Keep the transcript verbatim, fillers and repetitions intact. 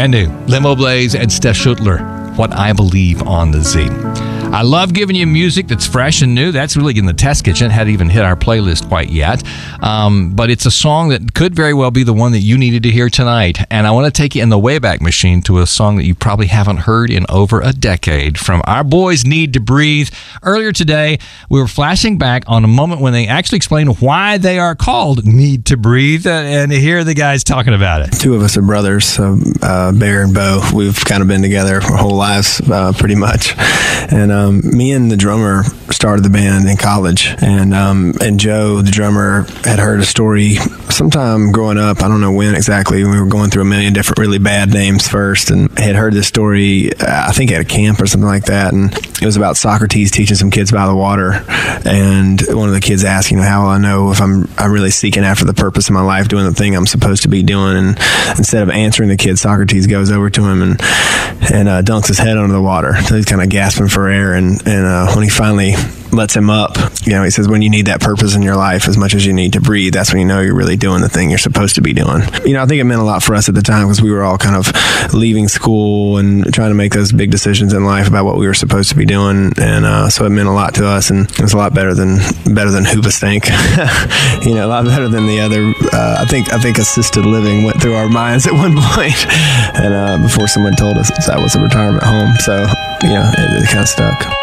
brand new. Limo Blaze and Steph Schutler, What I Believe on the Z. I love giving you music that's fresh and new. That's really in the test kitchen. It hadn't even hit our playlist quite yet. Um, but it's a song that could very well be the one that you needed to hear tonight. And I want to take you in the Wayback Machine to a song that you probably haven't heard in over a decade from our boys Need to Breathe. Earlier today, we were flashing back on a moment when they actually explained why they are called Need to Breathe. And here are the guys talking about it. Two of us are brothers, so, uh, Bear and Bo. We've kind of been together our whole lives, uh, pretty much. And um, me and the drummer started the band in college, and um, and Joe, the drummer, had heard a story sometime growing up. I don't know when exactly. We were going through a million different really bad names first, and had heard this story, uh, I think at a camp or something like that, and it was about Socrates teaching some kids about the water, and one of the kids asked, you know, how will I know if I'm I'm really seeking after the purpose of my life, doing the thing I'm supposed to be doing? And instead of answering the kid, Socrates goes over to him and and uh, dunks his head under the water. So he's kind of gasping for air, and and uh, when he finally lets him up, you know, he says, when you need that purpose in your life as much as you need to breathe, that's when you know you're really doing the thing you're supposed to be doing. You know, I think it meant a lot for us at the time because we were all kind of leaving school and trying to make those big decisions in life about what we were supposed to be doing, and uh, so it meant a lot to us, and it was a lot better than better than Hoobastank. You know, a lot better than the other. Uh, I think I think assisted living went through our minds at one point, and uh, before someone told us that was a retirement home, so you know, it, it kind of stuck.